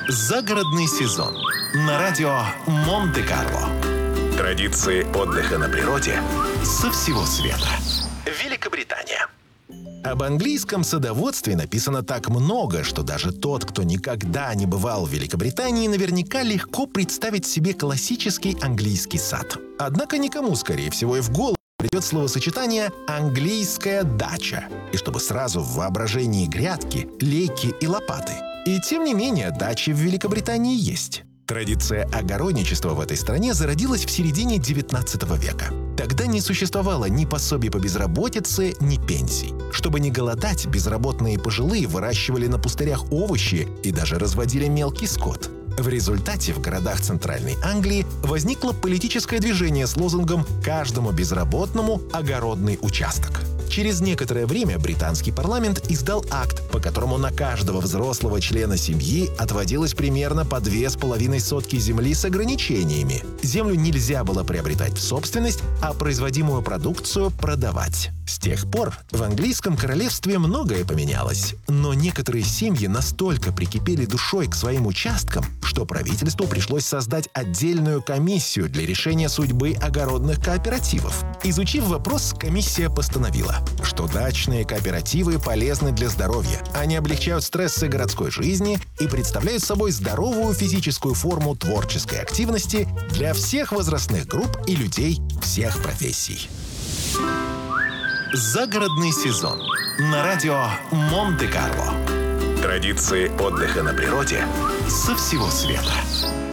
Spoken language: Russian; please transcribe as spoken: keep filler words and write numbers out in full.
Загородный сезон на радио Монте-Карло. Традиции отдыха на природе со всего света. Великобритания. Об английском садоводстве написано так много, что даже тот, кто никогда не бывал в Великобритании, наверняка легко представить себе классический английский сад. Однако никому, скорее всего, и в голову придет словосочетание «английская дача», и чтобы сразу в воображении грядки, лейки и лопаты. И тем не менее, дачи в Великобритании есть. Традиция огородничества в этой стране зародилась в середине девятнадцатого века. Тогда не существовало ни пособий по безработице, ни пенсий. Чтобы не голодать, безработные пожилые выращивали на пустырях овощи и даже разводили мелкий скот. В результате в городах Центральной Англии возникло политическое движение с лозунгом «Каждому безработному огородный участок». Через некоторое время британский парламент издал акт, по которому на каждого взрослого члена семьи отводилось примерно по две с половиной сотки земли с ограничениями. Землю нельзя было приобретать в собственность, а производимую продукцию продавать. С тех пор в английском королевстве многое поменялось, но некоторые семьи настолько прикипели душой к своим участкам, что правительству пришлось создать отдельную комиссию для решения судьбы огородных кооперативов. Изучив вопрос, комиссия постановила, что дачные кооперативы полезны для здоровья. Они облегчают стрессы городской жизни и представляют собой здоровую физическую форму творческой активности для всех возрастных групп и людей всех профессий. Загородный сезон на радио Монте-Карло. Традиции отдыха на природе со всего света.